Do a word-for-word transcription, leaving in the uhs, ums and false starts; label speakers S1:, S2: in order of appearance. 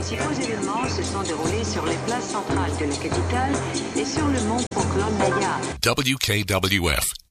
S1: principaux événements se sont déroulés sur les places centrales de la capitale et sur le mont Poklon Naya.
S2: W K W F